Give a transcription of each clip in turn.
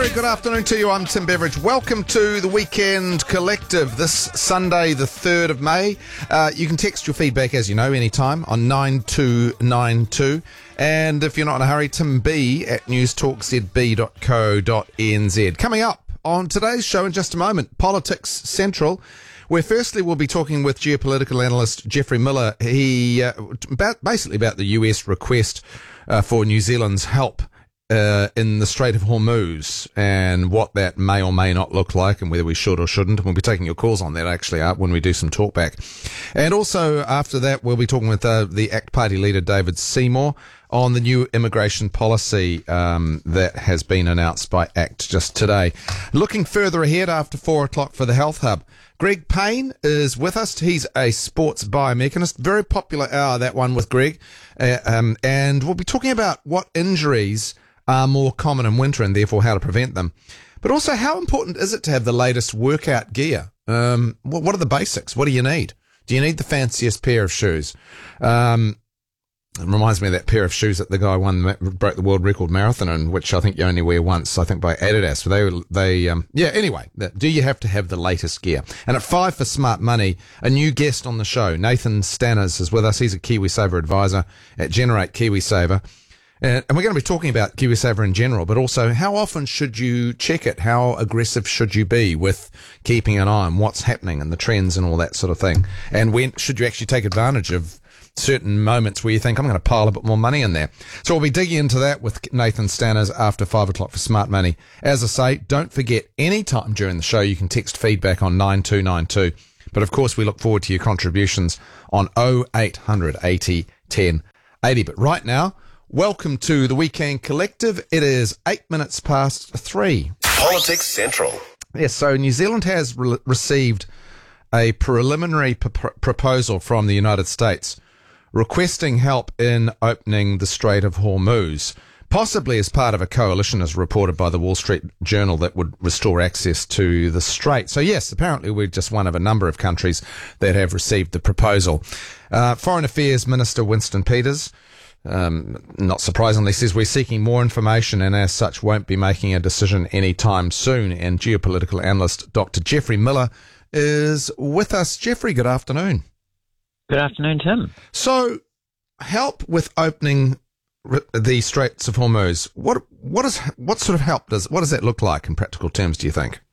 Very good afternoon to you. I'm Tim Beveridge. Welcome to the Weekend Collective this Sunday, the 3rd of May. You can text your feedback, as you know, anytime on 9292. And if you're not in a hurry, Tim B at newstalkzb.co.nz. Coming up on today's show in just a moment, Politics Central, where firstly we'll be talking with geopolitical analyst Geoffrey Miller. He about the US request for New Zealand's help in the Strait of Hormuz and what that may or may not look like and whether we should or shouldn't. And we'll be taking your calls on that actually when we do some talkback. And also after that, we'll be talking with the ACT Party leader David Seymour on the new immigration policy that has been announced by ACT just today. Looking further ahead after 4 o'clock for the Health Hub, Greg Payne is with us. He's a sports biomechanist. Very popular hour, that one with Greg. And we'll be talking about what injuries are more common in winter and therefore how to prevent them. But also, how important is it to have the latest workout gear? What are the basics? What do you need? Do you need the fanciest pair of shoes? It reminds me of that pair of shoes that the guy broke the world record marathon in, which I think you only wear once, I think by Adidas. Anyway, do you have to have the latest gear? And at 5 for Smart Money, a new guest on the show, Nathan Stanners, is with us. He's a KiwiSaver advisor at Generate KiwiSaver. And we're going to be talking about KiwiSaver in general, but also how often should you check it? How aggressive should you be with keeping an eye on what's happening and the trends and all that sort of thing? And when should you actually take advantage of certain moments where you think, I'm going to pile a bit more money in there? So we'll be digging into that with Nathan Stanners after 5 o'clock for Smart Money. As I say, don't forget, any time during the show you can text feedback on 9292. But of course, we look forward to your contributions on 0800 80 10 80. But right now, welcome to the Weekend Collective. It is 8 minutes past 3. Politics Central. Yes, so New Zealand has received a preliminary proposal from the United States requesting help in opening the Strait of Hormuz, possibly as part of a coalition, as reported by the Wall Street Journal, that would restore access to the strait. So yes, apparently we're just one of a number of countries that have received the proposal. Foreign Affairs Minister Winston Peters, not surprisingly, says we're seeking more information and as such won't be making a decision anytime soon. And geopolitical analyst Dr. Geoffrey Miller is with us. Geoffrey, good afternoon. Good afternoon, Tim. So, help with opening the Straits of Hormuz. What sort of help what does that look like in practical terms, do you think?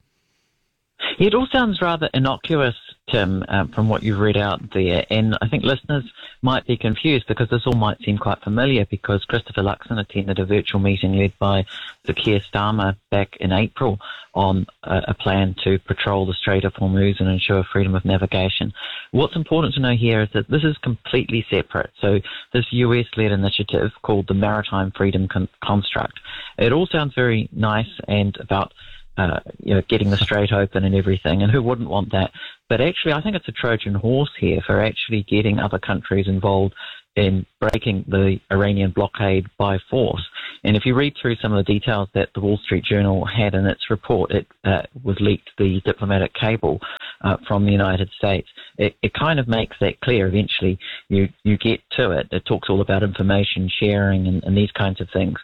It all sounds rather innocuous, Tim, from what you've read out there. And I think listeners might be confused because this all might seem quite familiar because Christopher Luxon attended a virtual meeting led by Sir Keir Starmer back in April on a plan to patrol the Strait of Hormuz and ensure freedom of navigation. What's important to know here is that this is completely separate. So this US-led initiative called the Maritime Freedom Construct, it all sounds very nice and about getting the strait open and everything, and who wouldn't want that? But actually, I think it's a Trojan horse here for actually getting other countries involved in breaking the Iranian blockade by force. And if you read through some of the details that the Wall Street Journal had in its report, it was leaked the diplomatic cable from the United States. It kind of makes that clear. Eventually, you get to it. It talks all about information sharing and these kinds of things.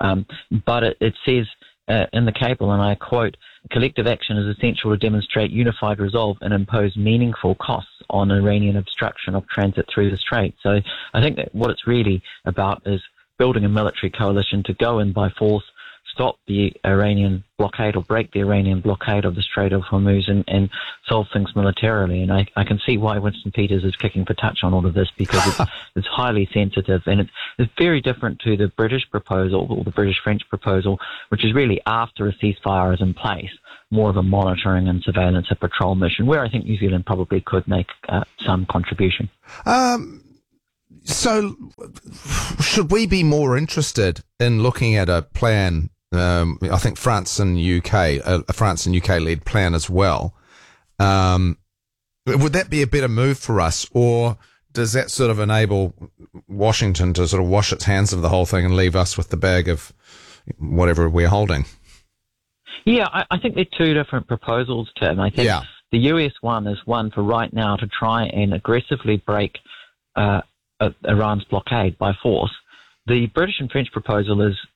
But it says in the cable, and I quote, collective action is essential to demonstrate unified resolve and impose meaningful costs on Iranian obstruction of transit through the strait. So I think that what it's really about is building a military coalition to go in by force, stop the Iranian blockade or break the Iranian blockade of the Strait of Hormuz and solve things militarily. And I can see why Winston Peters is kicking for touch on all of this because it's highly sensitive and it's very different to the British proposal or the British-French proposal, which is really after a ceasefire is in place, more of a monitoring and surveillance and patrol mission, where I think New Zealand probably could make some contribution. So should we be more interested in looking at a plan? I think France and UK, a France and UK led plan as well. Would that be a better move for us, or does that sort of enable Washington to sort of wash its hands of the whole thing and leave us with the bag of whatever we're holding? Yeah, I think they're two different proposals, Tim. I think the US one is one for right now to try and aggressively break Iran's blockade by force. The British and French proposal is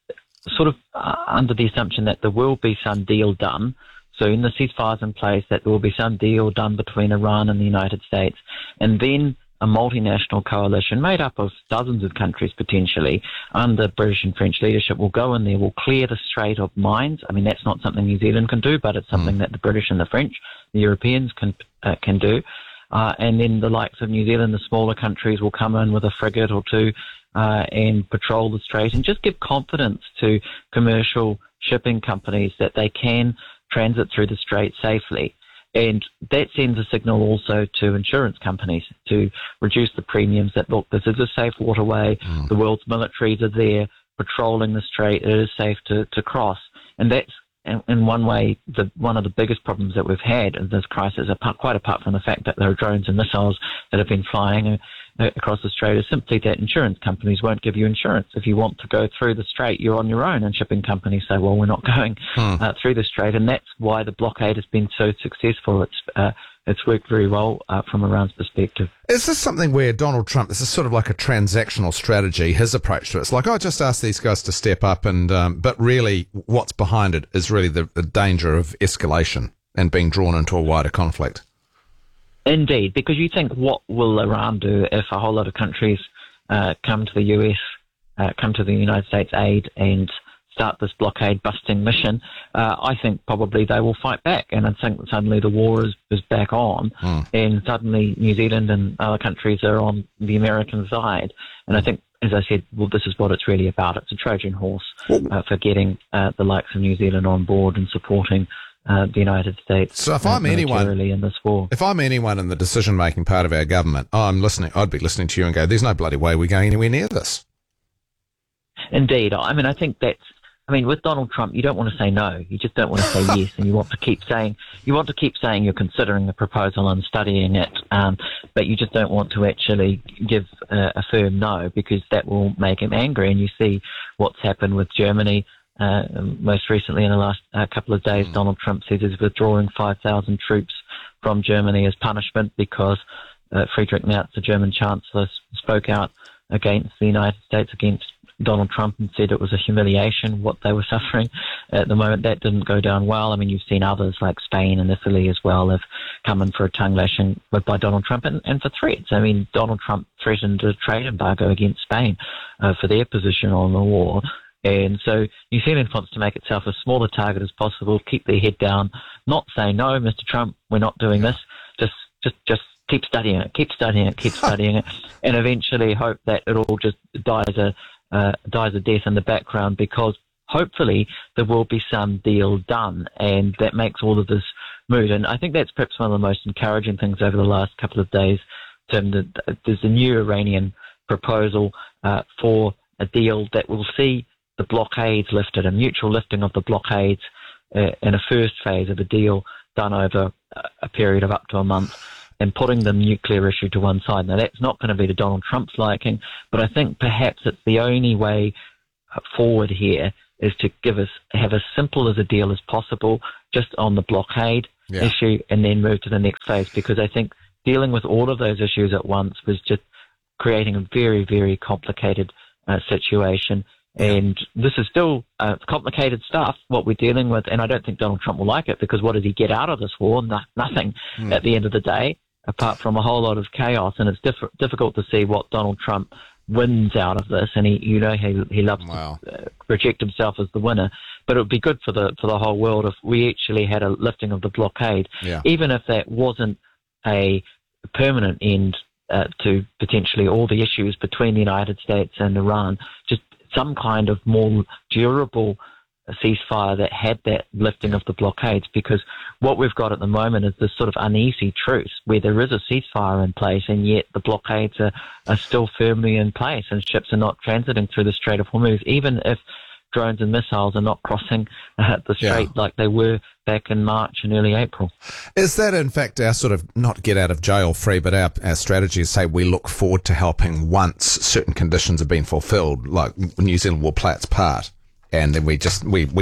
sort of under the assumption that there will be some deal done. So in the ceasefire's in place, that there will be some deal done between Iran and the United States, and then a multinational coalition made up of dozens of countries potentially under British and French leadership will go in there, will clear the Strait of Mines. I mean, that's not something New Zealand can do, but it's something that the British and the French, the Europeans can do. And then the likes of New Zealand, the smaller countries, will come in with a frigate or two and patrol the strait and just give confidence to commercial shipping companies that they can transit through the strait safely. And that sends a signal also to insurance companies to reduce the premiums that, look, this is a safe waterway, the world's militaries are there patrolling the strait, it is safe to cross. And that's, in one way, one of the biggest problems that we've had in this crisis, quite apart from the fact that there are drones and missiles that have been flying across the strait, is simply that insurance companies won't give you insurance. If you want to go through the strait, you're on your own, and shipping companies say, well, we're not going through the strait, and that's why the blockade has been so successful. It's worked very well from Iran's perspective. Is this something where Donald Trump, this is sort of like a transactional strategy, his approach to it? It's like, just ask these guys to step up, and but really what's behind it is really the danger of escalation and being drawn into a wider conflict. Indeed, because you think, what will Iran do if a whole lot of countries come to the US, come to the United States aid and start this blockade-busting mission? I think probably they will fight back, and I think suddenly the war is back on, and suddenly New Zealand and other countries are on the American side. And I think, as I said, well, this is what it's really about. It's a Trojan horse for getting the likes of New Zealand on board and supporting the United States. So if I'm anyone in this war, if I'm anyone in the decision-making part of our government, I'm listening. I'd be listening to you and go, "There's no bloody way we're going anywhere near this." Indeed, I mean, I think that's. I mean, with Donald Trump, you don't want to say no. You just don't want to say yes, and you want to keep saying you're considering the proposal and studying it, but you just don't want to actually give a firm no, because that will make him angry. And you see what's happened with Germany. Most recently, in the last couple of days, Donald Trump says he's withdrawing 5,000 troops from Germany as punishment because Friedrich Merz, the German Chancellor, spoke out against the United States, against Donald Trump, and said it was a humiliation what they were suffering at the moment. That didn't go down well. I mean, you've seen others like Spain and Italy as well have come in for a tongue lashing by Donald Trump and for threats. I mean, Donald Trump threatened a trade embargo against Spain for their position on the war. And so New Zealand wants to make itself as small a target as possible, keep their head down, not say, no, Mr. Trump, we're not doing this. Just keep studying it, keep studying it, and eventually hope that it all just dies a death in the background, because hopefully there will be some deal done, and that makes all of this mood. And I think that's perhaps one of the most encouraging things over the last couple of days. Tim, there's a new Iranian proposal for a deal that will see the blockades lifted, a mutual lifting of the blockades in a first phase of a deal done over a period of up to a month, and putting the nuclear issue to one side. Now, that's not going to be to Donald Trump's liking, but I think perhaps it's the only way forward here is to have as simple as a deal as possible just on the blockade issue, and then move to the next phase, because I think dealing with all of those issues at once was just creating a very, very complicated situation. And this is still complicated stuff, what we're dealing with, and I don't think Donald Trump will like it, because what does he get out of this war? Nothing at the end of the day, apart from a whole lot of chaos. And it's difficult to see what Donald Trump wins out of this, and he loves to project himself as the winner. But it would be good for the whole world if we actually had a lifting of the blockade, even if that wasn't a permanent end to potentially all the issues between the United States and Iran. Just some kind of more durable ceasefire that had that lifting of the blockades, because what we've got at the moment is this sort of uneasy truce where there is a ceasefire in place, and yet the blockades are still firmly in place, and ships are not transiting through the Strait of Hormuz, even if drones and missiles are not crossing the strait like they were back in March and early April. Is that, in fact, our sort of not get out of jail free, but our strategy is say we look forward to helping once certain conditions have been fulfilled, like New Zealand will play its part, and then we just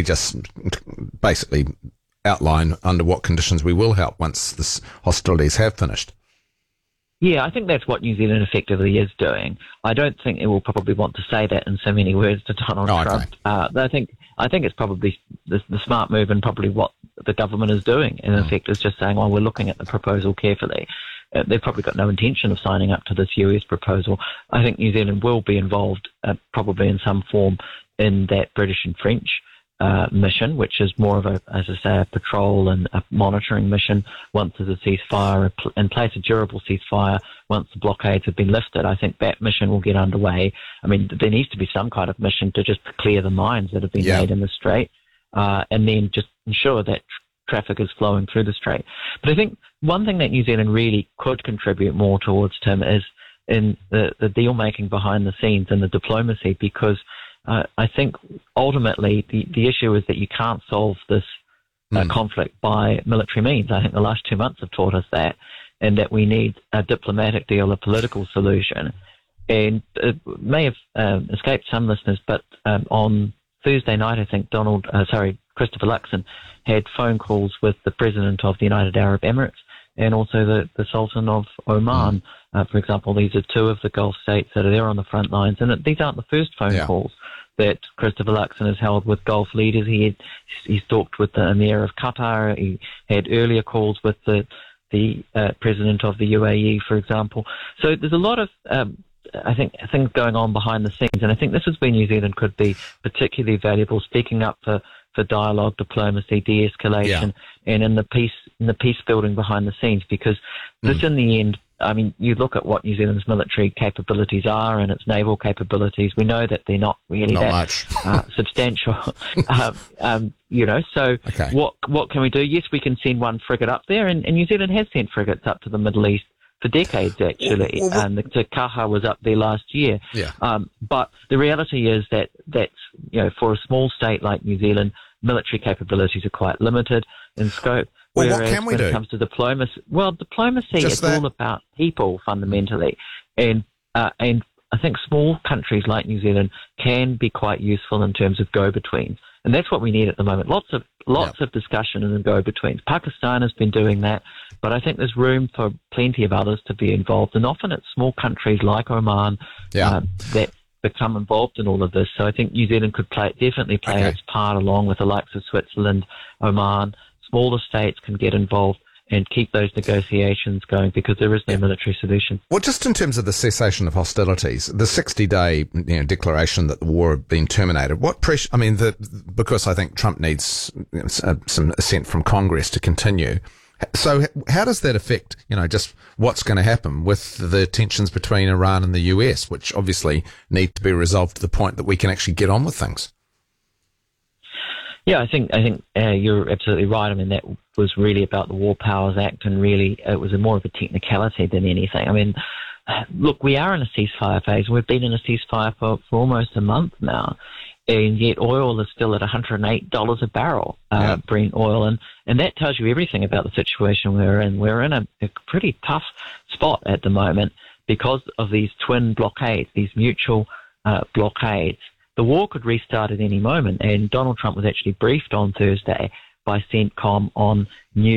basically outline under what conditions we will help once the hostilities have finished? Yeah, I think that's what New Zealand effectively is doing. I don't think it will probably want to say that in so many words to Donald Trump. Okay. I think it's probably the smart move and probably what the government is doing, in effect, is just saying, well, we're looking at the proposal carefully. They've probably got no intention of signing up to this US proposal. I think New Zealand will be involved probably in some form in that British and French mission, which is more of a patrol and a monitoring mission once there's a ceasefire in place, a durable ceasefire, once the blockades have been lifted. I think that mission will get underway. I mean, there needs to be some kind of mission to just clear the mines that have been made in the strait, and then just ensure that traffic is flowing through the strait. But I think one thing that New Zealand really could contribute more towards, Tim, is in the deal-making behind the scenes and the diplomacy, because I think ultimately the issue is that you can't solve this conflict by military means. I think the last 2 months have taught us that, and that we need a diplomatic deal, a political solution. And it may have escaped some listeners, but on Thursday night, I think Christopher Luxon had phone calls with the President of the United Arab Emirates and also the Sultan of Oman. For example, these are two of the Gulf states that are there on the front lines. And these aren't the first phone calls that Christopher Luxon has held with Gulf leaders. He's talked with the Emir of Qatar. He had earlier calls with the President of the UAE, for example. So there's a lot of I think things going on behind the scenes, and I think this is where New Zealand could be particularly valuable, speaking up for dialogue, diplomacy, de-escalation, and in the peace building behind the scenes, because this, in the end, I mean, you look at what New Zealand's military capabilities are and its naval capabilities. We know that they're not really substantial. So what can we do? Yes, we can send one frigate up there, and New Zealand has sent frigates up to the Middle East for decades, actually. And the Kaha was up there last year. But the reality is that for a small state like New Zealand, military capabilities are quite limited in scope. Well, what can we do? When it comes to diplomacy, is all about people fundamentally, and I think small countries like New Zealand can be quite useful in terms of go-betweens, and that's what we need at the moment. Lots of discussion and go-betweens. Pakistan has been doing that, but I think there's room for plenty of others to be involved, and often it's small countries like Oman that become involved in all of this. So I think New Zealand could definitely play its part along with the likes of Switzerland, Oman. Smaller states can get involved and keep those negotiations going, because there is no military solution. Well, just in terms of the cessation of hostilities, the 60-day declaration that the war had been terminated, what pressure, I mean, because I think Trump needs some assent from Congress to continue. So how does that affect, just what's going to happen with the tensions between Iran and the US, which obviously need to be resolved to the point that we can actually get on with things? Yeah, I think you're absolutely right. I mean, that was really about the War Powers Act, and really it was more of a technicality than anything. I mean, look, we are in a ceasefire phase. We've been in a ceasefire for almost a month now, and yet oil is still at $108 a barrel, Brent oil, and that tells you everything about the situation we're in. We're in a pretty tough spot at the moment because of these twin blockades, these mutual blockades. The war could restart at any moment, and Donald Trump was actually briefed on Thursday by CENTCOM on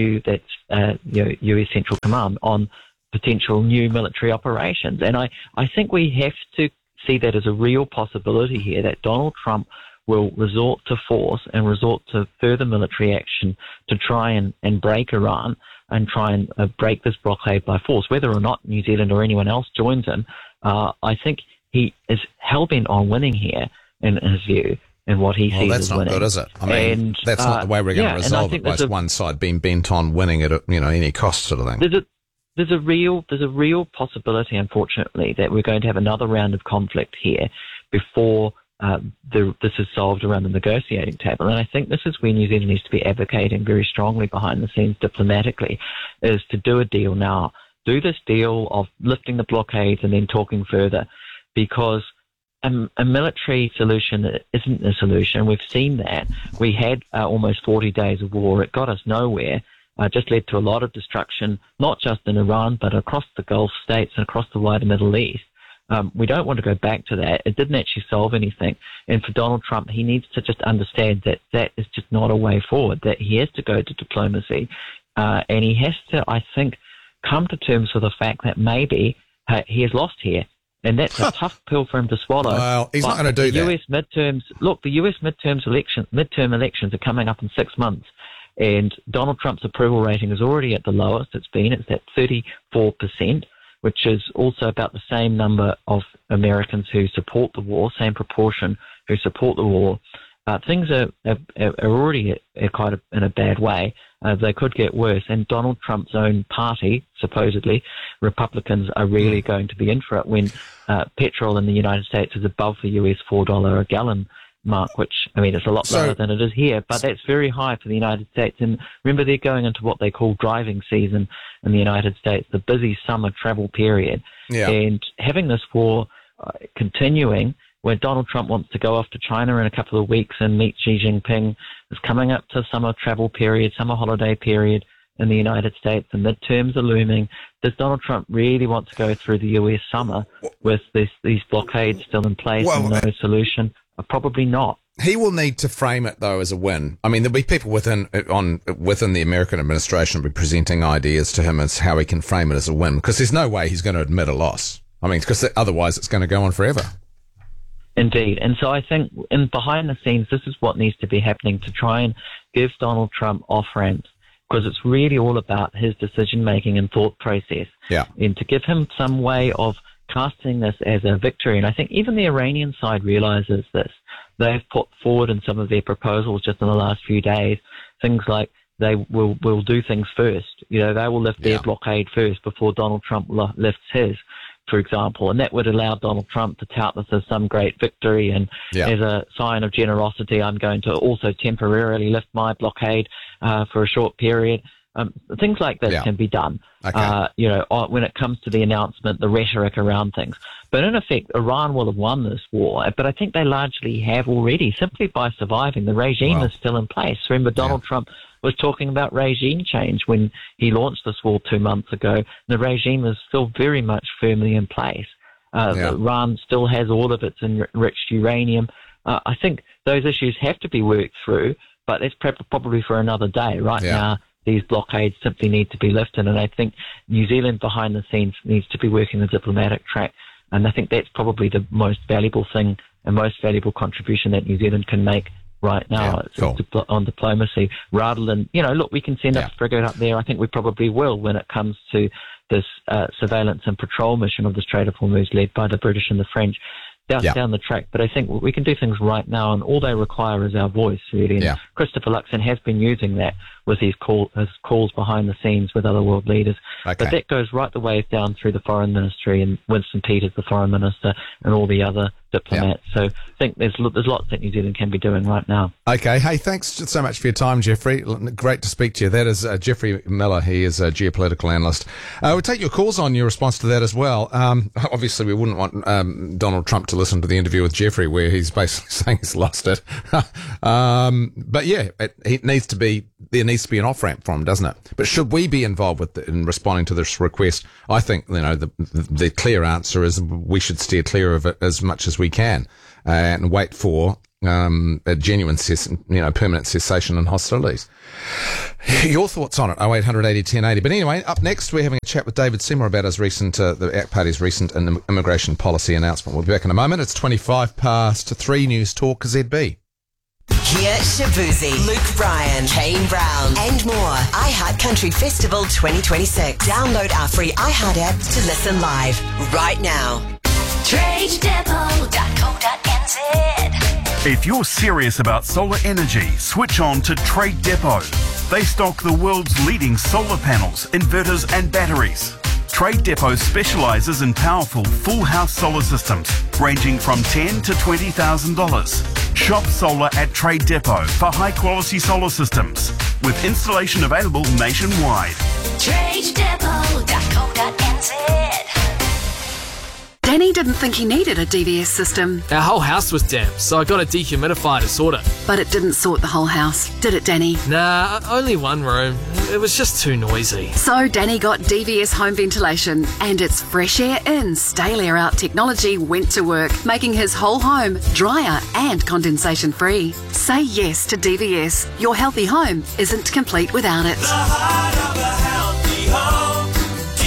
US Central Command on potential new military operations. And I think we have to see that as a real possibility here, that Donald Trump will resort to force and resort to further military action to try and break Iran and try and break this blockade by force. Whether or not New Zealand or anyone else joins him, I think he is hell-bent on winning here, in his view, and what he sees as winning. Well, that's not good, is it? I mean, that's not the way we're going to resolve it, by one side being bent on winning at any cost, sort of thing. There's a real possibility, unfortunately, that we're going to have another round of conflict here before this is solved around the negotiating table. And I think this is where New Zealand needs to be advocating very strongly behind the scenes diplomatically, is to do a deal now. Do this deal of lifting the blockades and then talking further, because a military solution isn't a solution. We've seen that. We had almost 40 days of war. It got us nowhere. Just led to a lot of destruction, not just in Iran, but across the Gulf states and across the wider Middle East. We don't want to go back to that. It didn't actually solve anything. And for Donald Trump, he needs to just understand that that is just not a way forward, that he has to go to diplomacy. And he has to, I think, come to terms with the fact that maybe he has lost here. And that's a tough pill for him to swallow. Well, he's not going to do that. The US midterm elections are coming up in 6 months. And Donald Trump's approval rating is already at the lowest it's been. It's at 34%, which is also about the same number of Americans who support the war, same proportion who support the war. Things are already in a bad way. They could get worse. And Donald Trump's own party, supposedly, Republicans, are really going to be in for it when petrol in the United States is above the US $4 a gallon mark, which, I mean, it's a lot lower than it is here, but that's very high for the United States. And remember, they're going into what they call driving season in the United States, the busy summer travel period. Yeah. And having this war continuing, where Donald Trump wants to go off to China in a couple of weeks and meet Xi Jinping, is coming up to summer travel period, summer holiday period in the United States. The midterms are looming. Does Donald Trump really want to go through the US summer with these blockades still in place and no solution? Probably not. He will need to frame it, though, as a win. I mean, there'll be people within the American administration will be presenting ideas to him as how he can frame it as a win, because there's no way he's going to admit a loss. I mean, because otherwise it's going to go on forever. Indeed. And so I think behind the scenes, this is what needs to be happening to try and give Donald Trump off-ramps, because it's really all about his decision-making and thought process. Yeah. And to give him some way of casting this as a victory. And I think even the Iranian side realizes this. They've put forward in some of their proposals just in the last few days things like they will do things first. You know, they will lift their blockade first before Donald Trump lifts his, for example. And that would allow Donald Trump to tout this as some great victory. And as a sign of generosity, I'm going to also temporarily lift my blockade for a short period. Things like this can be done, when it comes to the announcement, the rhetoric around things. But in effect, Iran will have won this war, but I think they largely have already, simply by surviving. The regime is still in place. Remember, Donald Trump was talking about regime change when he launched this war 2 months ago. The regime is still very much firmly in place. Iran still has all of its enriched uranium. I think those issues have to be worked through, but that's probably for another day. Right now, these blockades simply need to be lifted, and I think New Zealand behind the scenes needs to be working the diplomatic track, and I think that's probably the most valuable thing and most valuable contribution that New Zealand can make right now on diplomacy, rather than, look, we can send a frigate up there. I think we probably will when it comes to this surveillance and patrol mission of the Strait of Hormuz led by the British and the French. Down the track, but I think we can do things right now, and all they require is our voice, really. And Christopher Luxon has been using that with his calls behind the scenes with other world leaders. But that goes right the way down through the foreign ministry and Winston Peters, the foreign minister, and all the other diplomats. So I think there's lots that New Zealand can be doing right now. Okay. Hey, thanks so much for your time, Jeffrey. Great to speak to you. That is Jeffrey Miller. He is a geopolitical analyst. We'll take your calls on your response to that as well. Obviously, we wouldn't want Donald Trump to listen to the interview with Jeffrey where he's basically saying he's lost it. But yeah, there needs to be an off-ramp from him, doesn't it? But should we be involved in responding to this request? I think, the clear answer is we should steer clear of it as much as we can and wait for a genuine, permanent cessation in hostilities. Your thoughts on it? 0800 80 1080. But anyway, up next we're having a chat with David Seymour about his recent, the ACT Party's recent immigration policy announcement. We'll be back in a moment. It's 3:25 News Talk ZB. Kia Shabuzi, Luke Bryan, Kane Brown, and more. iHeart Country Festival 2026. Download our free iHeart app to listen live right now. TradeDepot.co.nz. If you're serious about solar energy, switch on to Trade Depot. They stock the world's leading solar panels, inverters and batteries. Trade Depot specialises in powerful full house solar systems ranging from $10,000 to $20,000. Shop solar at Trade Depot for high quality solar systems with installation available nationwide. TradeDepot.co.nz. Danny didn't think he needed a DVS system. Our whole house was damp, so I got a dehumidifier to sort it. But it didn't sort the whole house, did it, Danny? Nah, only one room. It was just too noisy. So Danny got DVS home ventilation, and its fresh air in, stale air out technology went to work, making his whole home drier and condensation free. Say yes to DVS. Your healthy home isn't complete without it. The heart of a healthy home.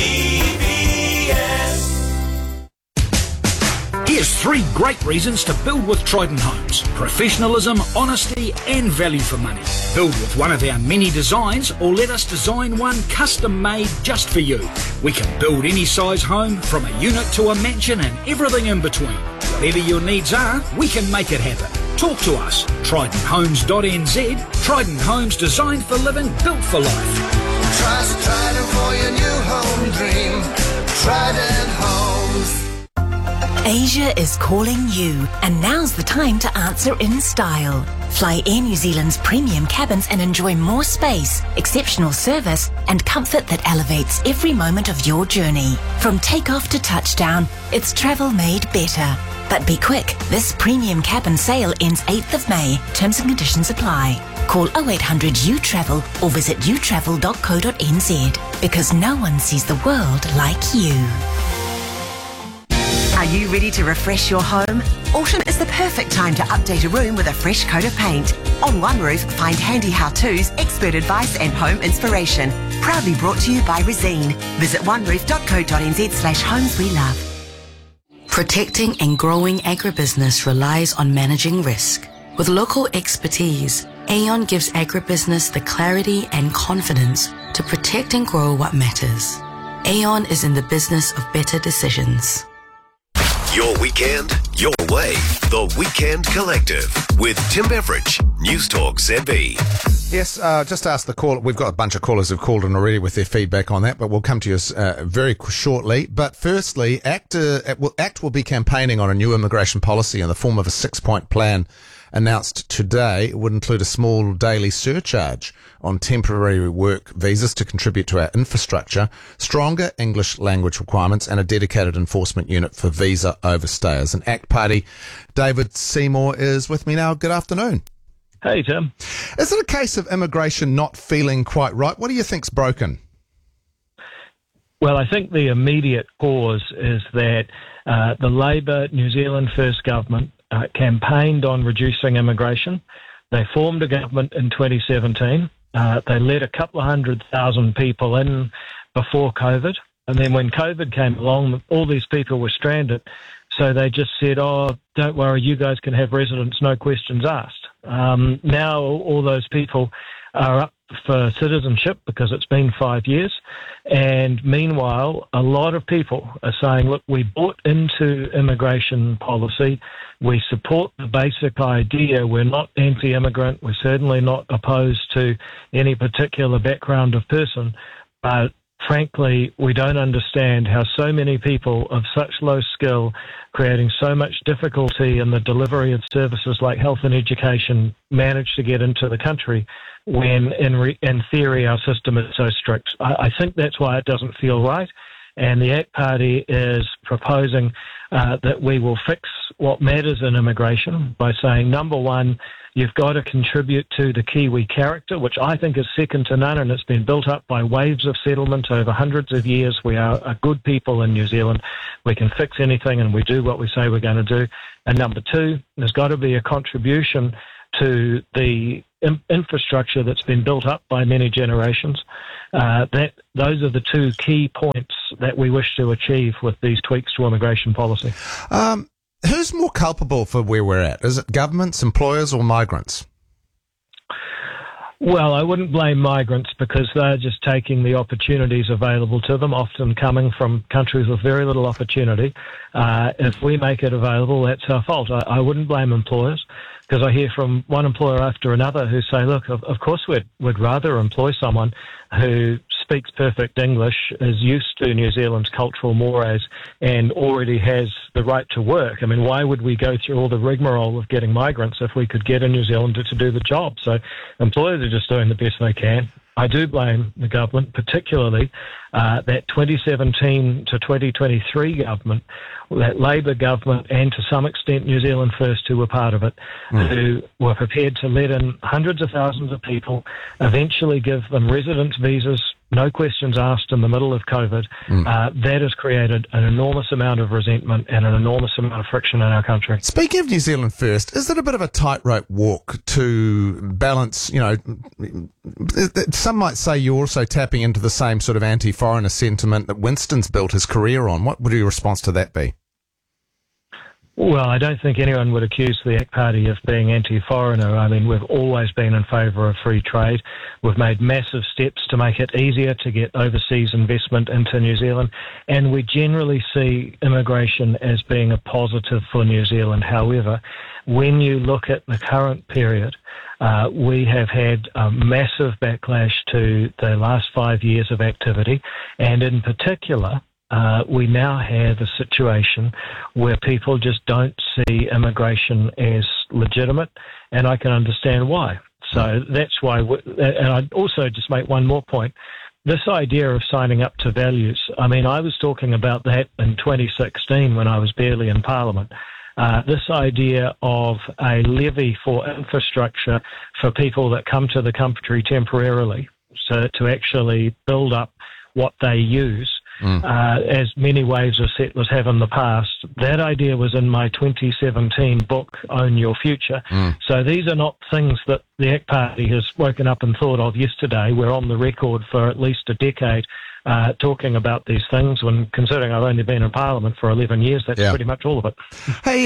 There's 3 great reasons to build with Trident Homes: professionalism, honesty and value for money. Build with one of our many designs or let us design one custom made just for you. We can build any size home, from a unit to a mansion and everything in between. Whatever your needs are, we can make it happen. Talk to us. TridentHomes.nz. Trident Homes, designed for living, built for life. Trust Trident for your new home dream. Trident Homes. Asia is calling you, and now's the time to answer in style. Fly Air New Zealand's premium cabins and enjoy more space, exceptional service, and comfort that elevates every moment of your journey. From takeoff to touchdown, it's travel made better. But be quick, this premium cabin sale ends 8th of May. Terms and conditions apply. Call 0800 UTravel or visit utravel.co.nz, because no one sees the world like you. Are you ready to refresh your home? Autumn is the perfect time to update a room with a fresh coat of paint. On One Roof, find handy how-tos, expert advice and home inspiration. Proudly brought to you by Resine. Visit oneroof.co.nz/homes we love. Protecting and growing agribusiness relies on managing risk. With local expertise, Aon gives agribusiness the clarity and confidence to protect and grow what matters. Aon is in the business of better decisions. Your weekend, your way. The Weekend Collective with Tim Beveridge, News Talk ZB. Yes, just ask the caller. We've got a bunch of callers who've called in already with their feedback on that, but we'll come to you very shortly. But firstly, ACT will be campaigning on a new immigration policy in the form of a 6-point plan announced today. It would include a small daily surcharge on temporary work visas to contribute to our infrastructure, stronger English language requirements, and a dedicated enforcement unit for visa overstayers. And ACT Party David Seymour is with me now. Good afternoon. Hey, Tim. Is it a case of immigration not feeling quite right? What do you think's broken? Well, I think the immediate cause is that the Labour New Zealand First government campaigned on reducing immigration. They formed a government in 2017. They let a couple of 100,000 people in before COVID. And then when COVID came along, all these people were stranded. So they just said, oh, don't worry, you guys can have residence, no questions asked. Now all those people are up for citizenship because it's been 5 years. And meanwhile, a lot of people are saying, look, we bought into immigration policy. We support the basic idea. We're not anti-immigrant. We're certainly not opposed to any particular background of person. But frankly, we don't understand how so many people of such low skill, creating so much difficulty in the delivery of services like health and education, manage to get into the country when in theory our system is so strict. I think that's why it doesn't feel right. And the ACT Party is proposing that we will fix what matters in immigration by saying, number one, you've got to contribute to the Kiwi character, which I think is second to none, and it's been built up by waves of settlement over hundreds of years. We are a good people in New Zealand. We can fix anything, and we do what we say we're going to do. And number two, there's got to be a contribution to the infrastructure that's been built up by many generations. Those are the two key points that we wish to achieve with these tweaks to immigration policy. Who's more culpable for where we're at? Is it governments, employers, or migrants? Well, I wouldn't blame migrants because they're just taking the opportunities available to them, often coming from countries with very little opportunity. If we make it available, that's our fault. I wouldn't blame employers because I hear from one employer after another who say, look, of course we'd rather employ someone who speaks perfect English, is used to New Zealand's cultural mores, and already has the right to work. I mean, why would we go through all the rigmarole of getting migrants if we could get a New Zealander to do the job? So employers are just doing the best they can. I do blame the government, particularly that 2017 to 2023 government, that Labour government, and to some extent New Zealand First, who were part of it, who were prepared to let in hundreds of thousands of people, eventually give them residence visas, no questions asked in the middle of COVID. That has created an enormous amount of resentment and an enormous amount of friction in our country. Speaking of New Zealand First, is it a bit of a tightrope walk to balance, some might say you're also tapping into the same sort of anti-foreigner sentiment that Winston's built his career on. What would your response to that be? Well, I don't think anyone would accuse the ACT Party of being anti-foreigner. I mean, we've always been in favour of free trade. We've made massive steps to make it easier to get overseas investment into New Zealand, and we generally see immigration as being a positive for New Zealand. However, when you look at the current period, we have had a massive backlash to the last 5 years of activity, and in particular, we now have a situation where people just don't see immigration as legitimate, and I can understand why. So that's why, and I'd also just make one more point. This idea of signing up to values, I mean, I was talking about that in 2016 when I was barely in Parliament. This idea of a levy for infrastructure for people that come to the country temporarily, so to actually build up what they use, as many waves of settlers have in the past. That idea was in my 2017 book, Own Your Future. So these are not things that the ACT Party has woken up and thought of yesterday. We're on the record for at least a decade talking about these things, when considering I've only been in Parliament for 11 years, that's pretty much all of it. Hey,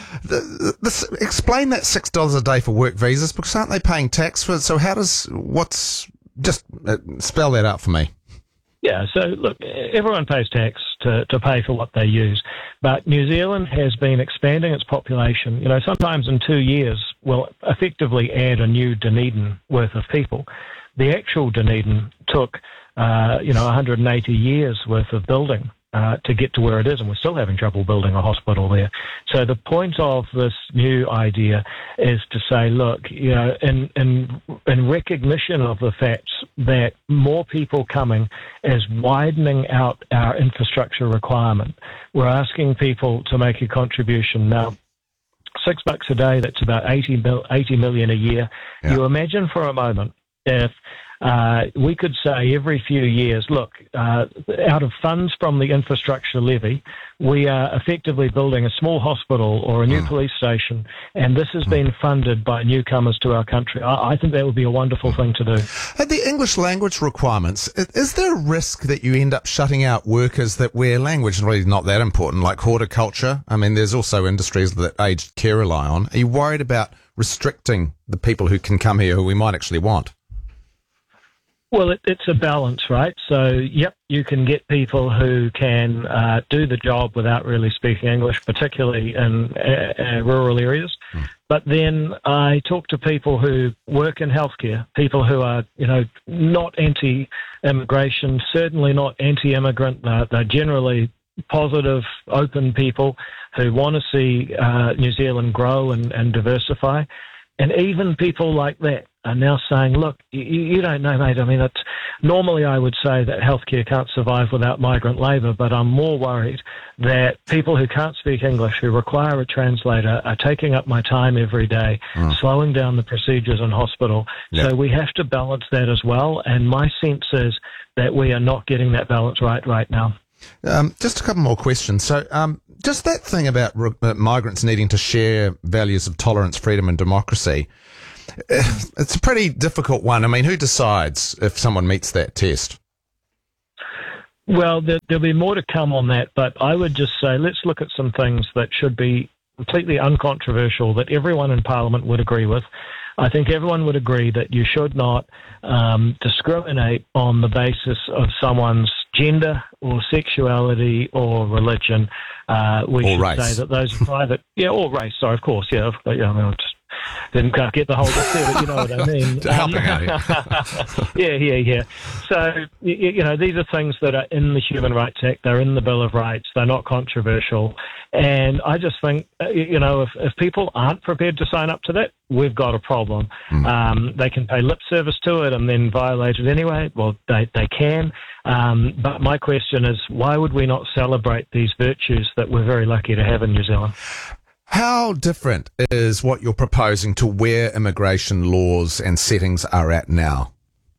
explain that $6 a day for work visas, because aren't they paying tax for it? So just spell that out for me. Yeah, so look, everyone pays tax to pay for what they use, but New Zealand has been expanding its population. You know, sometimes in 2 years we'll effectively add a new Dunedin worth of people. The actual Dunedin took, 180 years worth of building to get to where it is, and we're still having trouble building a hospital there. So the point of this new idea is to say, look, you know, in recognition of the fact that more people coming is widening out our infrastructure requirement, we're asking people to make a contribution. Now, $6 a day, that's about 80 million a year. Yeah. You imagine for a moment if we could say every few years, look, out of funds from the infrastructure levy, we are effectively building a small hospital or a new police station, and this has been funded by newcomers to our country. I think that would be a wonderful thing to do. The English language requirements, is there a risk that you end up shutting out workers that where language is really not that important, like horticulture? I mean, there's also industries that aged care rely on. Are you worried about restricting the people who can come here who we might actually want? Well, it's a balance, right? So, yep, you can get people who can do the job without really speaking English, particularly in rural areas. But then I talk to people who work in healthcare, people who are, not anti-immigration, certainly not anti-immigrant. They're generally positive, open people who want to see New Zealand grow and diversify. And even people like that are now saying, look, you don't know, mate. I mean, normally I would say that healthcare can't survive without migrant labour, but I'm more worried that people who can't speak English, who require a translator, are taking up my time every day, slowing down the procedures in hospital. Yep. So we have to balance that as well, and my sense is that we are not getting that balance right now. Just a couple more questions. So just that thing about migrants needing to share values of tolerance, freedom and democracy, it's a pretty difficult one. I mean, who decides if someone meets that test? Well, there'll be more to come on that, but I would just say let's look at some things that should be completely uncontroversial that everyone in Parliament would agree with. I think everyone would agree that you should not discriminate on the basis of someone's gender or sexuality or religion. We should race. Say that those are private... or race, sorry, of course, yeah. I mean, I just didn't get the whole list there, but you know what I mean. Helping out here. Yeah. So, these are things that are in the Human Rights Act. They're in the Bill of Rights. They're not controversial. And I just think, if people aren't prepared to sign up to that, we've got a problem. They can pay lip service to it and then violate it anyway. Well, they can. But my question is, why would we not celebrate these virtues that we're very lucky to have in New Zealand? How different is what you're proposing to where immigration laws and settings are at now?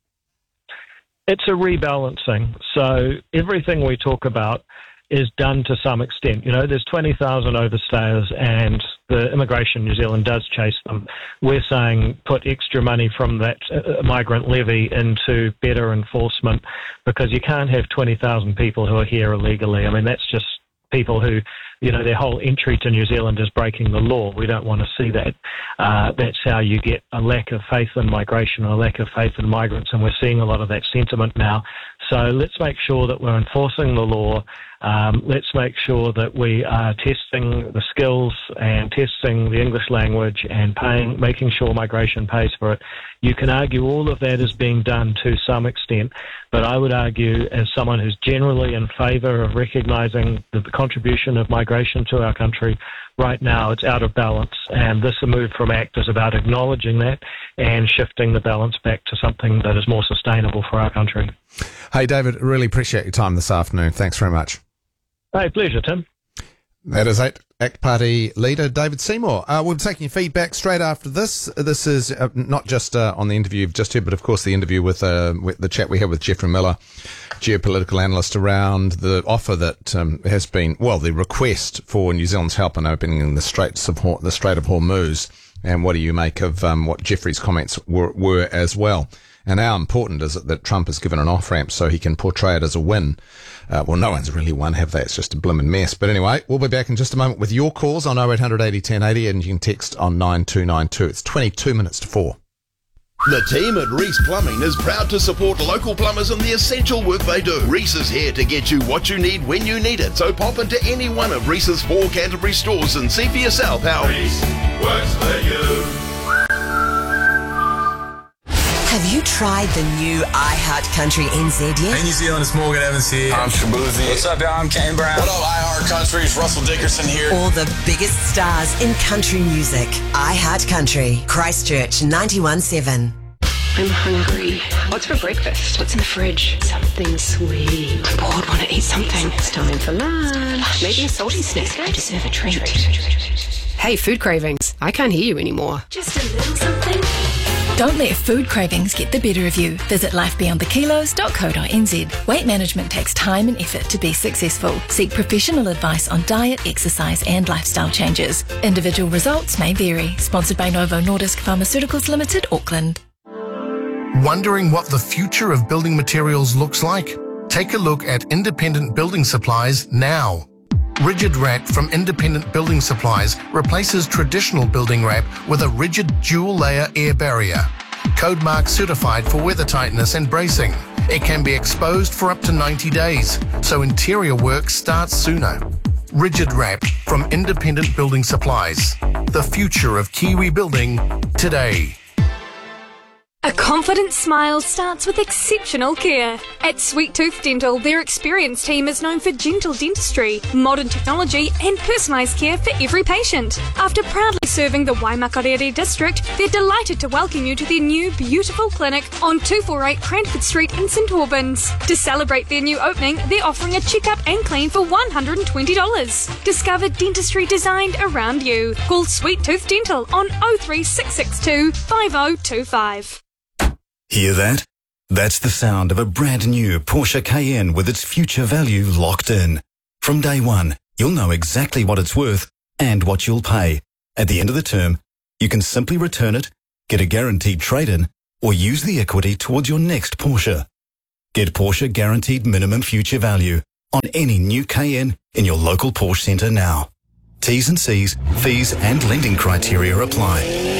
It's a rebalancing. So everything we talk about is done to some extent. There's 20,000 overstayers and the Immigration New Zealand does chase them. We're saying put extra money from that migrant levy into better enforcement, because you can't have 20,000 people who are here illegally. I mean, that's just people who, their whole entry to New Zealand is breaking the law. We don't want to see that. That's how you get a lack of faith in migration, a lack of faith in migrants, and we're seeing a lot of that sentiment now. So let's make sure that we're enforcing the law. Let's make sure that we are testing the skills and testing the English language and making sure migration pays for it. You can argue all of that is being done to some extent, but I would argue, as someone who's generally in favour of recognising the contribution of migration to our country, right now it's out of balance, and this move from ACT is about acknowledging that and shifting the balance back to something that is more sustainable for our country. Hey, David, really appreciate your time this afternoon. Thanks very much. Hey, pleasure, Tim. That is ACT Party leader David Seymour. We'll be taking feedback straight after this. This is not just on the interview you've just heard, but of course the interview with the chat we had with Geoffrey Miller, geopolitical analyst, around the offer that has been, the request for New Zealand's help in opening the Strait of Hormuz. And what do you make of what Geoffrey's comments were as well? And how important is it that Trump has given an off-ramp so he can portray it as a win? No one's really won, have they? It's just a blimmin' mess. But anyway, we'll be back in just a moment with your calls on 0800 80 1080, and you can text on 9292. It's 22 minutes to 4. The team at Reese Plumbing is proud to support local plumbers in the essential work they do. Reese is here to get you what you need when you need it. So pop into any one of Reese's 4 Canterbury stores and see for yourself how Reese works for you. Have you tried the new iHeart Country NZ yet? Hey New Zealand, it's Morgan Evans here. I'm Shabuzi. What's up, y'all? I'm Kane Brown. What up, iHeart Country? It's Russell Dickerson here. All the biggest stars in country music. iHeart Country, Christchurch 91.7. I'm hungry. What's for breakfast? What's in the fridge? Something sweet. I'm bored, want to eat something. It's time for lunch. Maybe a salty snack. I deserve a treat. Hey, food cravings. I can't hear you anymore. Just a little something. Don't let food cravings get the better of you. Visit lifebeyondthekilos.co.nz. Weight management takes time and effort to be successful. Seek professional advice on diet, exercise and lifestyle changes. Individual results may vary. Sponsored by Novo Nordisk Pharmaceuticals Limited, Auckland. Wondering what the future of building materials looks like? Take a look at Independent Building Supplies now. Rigid Wrap from Independent Building Supplies replaces traditional building wrap with a rigid dual-layer air barrier. Code Mark certified for weather tightness and bracing. It can be exposed for up to 90 days, so interior work starts sooner. Rigid Wrap from Independent Building Supplies. The future of Kiwi building today. A confident smile starts with exceptional care. At Sweet Tooth Dental, their experienced team is known for gentle dentistry, modern technology and personalised care for every patient. After proudly serving the Waimakarere district, they're delighted to welcome you to their new beautiful clinic on 248 Cranford Street in St Albans. To celebrate their new opening, they're offering a checkup and clean for $120. Discover dentistry designed around you. Call Sweet Tooth Dental on 03662 5025. Hear that? That's the sound of a brand new Porsche Cayenne with its future value locked in. From day one, you'll know exactly what it's worth and what you'll pay. At the end of the term, you can simply return it, get a guaranteed trade-in, or use the equity towards your next Porsche. Get Porsche Guaranteed Minimum Future Value on any new Cayenne in your local Porsche centre now. T's and C's, fees and lending criteria apply.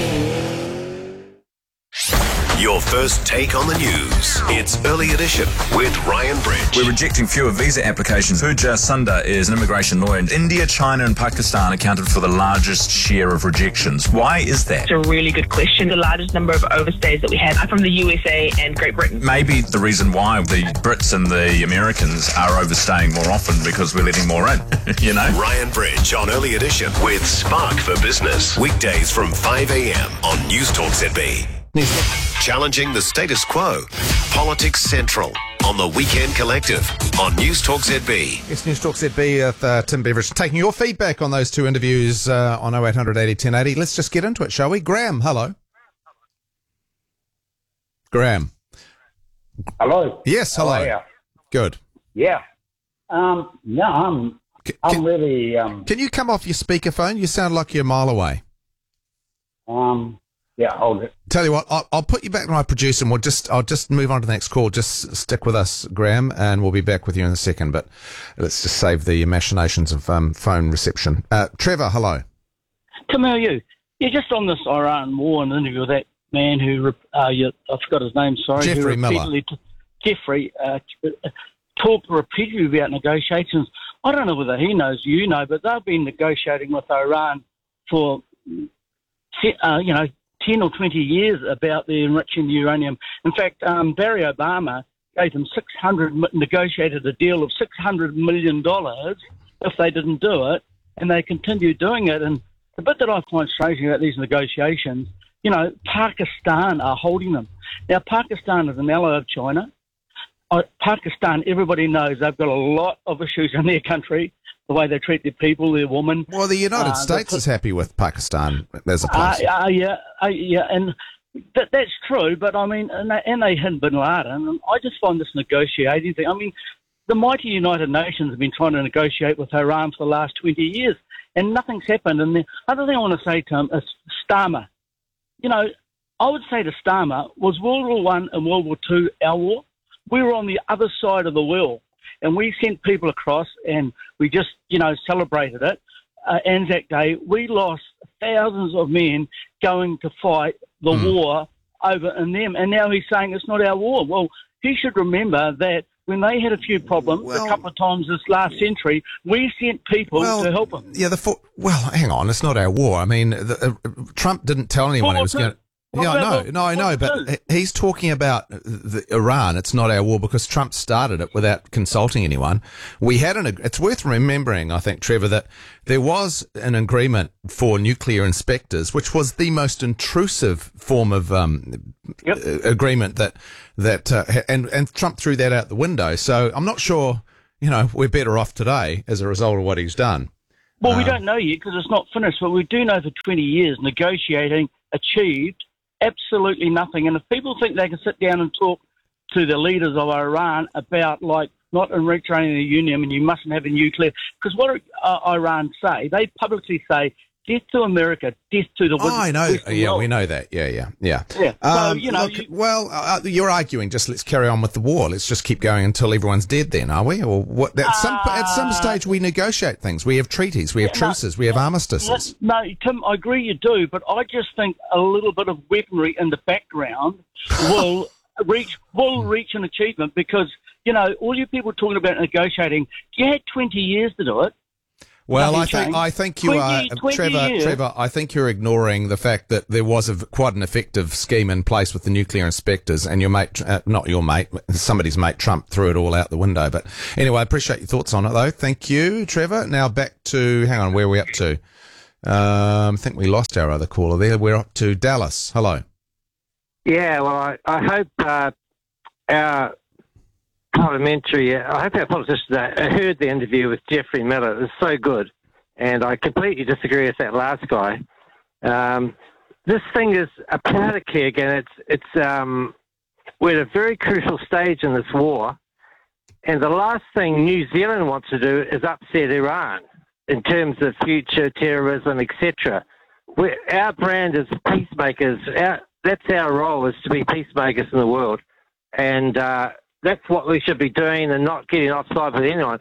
Your first take on the news. It's Early Edition with Ryan Bridge. We're rejecting fewer visa applications. Pooja Sundar is an immigration lawyer. India, China and Pakistan accounted for the largest share of rejections. Why is that? It's a really good question. The largest number of overstays that we have are from the USA and Great Britain. Maybe the reason why the Brits and the Americans are overstaying more often because we're letting more in, you know? Ryan Bridge on Early Edition with Spark for Business. Weekdays from 5 a.m. on News Talk ZB. Challenging the status quo. Politics Central on the Weekend Collective on News Talk ZB. Yes, News Talk ZB with Tim Beveridge. Taking your feedback on those two interviews on 0800 80 1080. Let's just get into it, shall we? Graham, hello. Graham. Hello. Yes, hello. Oh, yeah. Good. Yeah. I'm really... Can you come off your speakerphone? You sound like you're a mile away. Yeah, hold it. Tell you what, I'll put you back to my producer, and I'll just move on to the next call. Just stick with us, Graham, and we'll be back with you in a second. But let's just save the machinations of phone reception. Trevor, hello. Tim, how are you? Yeah, just on this Iran war and the interview with that man who, I forgot his name, sorry. Geoffrey Miller. Jeffrey talked repeatedly about negotiations. I don't know whether he knows, you know, but they've been negotiating with Iran for, 10 or 20 years about the enriching the uranium. In fact, Barry Obama gave them negotiated a deal of $600 million if they didn't do it, and they continued doing it. And the bit that I find strange about these negotiations, Pakistan are holding them. Now, Pakistan is an ally of China. Pakistan, everybody knows they've got a lot of issues in their country, the way they treat their people, their women. Well, the United States is happy with Pakistan as a place. Yeah, and that's true, but I mean, and they hid Bin Laden, and I just find this negotiating thing, I mean, the mighty United Nations have been trying to negotiate with Iran for the last 20 years, and nothing's happened. And the other thing I want to say to him is Starmer. I would say to Starmer, was World War I and World War II our war? We were on the other side of the world, and we sent people across, and we just, celebrated it. Anzac Day, we lost thousands of men going to fight the war over in them, and now he's saying it's not our war. Well, he should remember that when they had a few problems a couple of times this last century, we sent people to help them. Yeah, hang on, it's not our war. I mean, Trump didn't tell anyone it was going to... Yeah, I know, but he's talking about Iran. It's not our war because Trump started it without consulting anyone. It's worth remembering, I think, Trevor, that there was an agreement for nuclear inspectors, which was the most intrusive form of agreement and Trump threw that out the window. So I'm not sure, we're better off today as a result of what he's done. Well, we don't know yet because it's not finished, but we do know for 20 years negotiating achieved absolutely nothing. And if people think they can sit down and talk to the leaders of Iran about, not enriching the uranium and you mustn't have a nuclear, because what Iran say, they publicly say, death to America, death to the Western world. I know. Yeah, we know that. Yeah. So, you're arguing just let's carry on with the war. Let's just keep going until everyone's dead then, are we? Or what? At some stage we negotiate things. We have treaties, we have truces, we have armistices. No, Tim, I agree you do, but I just think a little bit of weaponry in the background will reach an achievement because, all you people talking about negotiating, you had 20 years to do it. Well, I think you are, Trevor, I think you're ignoring the fact that there was quite an effective scheme in place with the nuclear inspectors and your mate, not your mate, somebody's mate, Trump, threw it all out the window. But anyway, I appreciate your thoughts on it, though. Thank you, Trevor. Now back to, hang on, where are we up to? I think we lost our other caller there. We're up to Dallas. Hello. Yeah, well, I hope our parliamentary, I hope our politicians heard the interview with Geoffrey Miller. It was so good, and I completely disagree with that last guy. This thing is politically again. We're at a very crucial stage in this war, and the last thing New Zealand wants to do is upset Iran in terms of future terrorism, etc. Our brand is peacemakers. That's our role, is to be peacemakers in the world, and that's what we should be doing and not getting offside with anyone.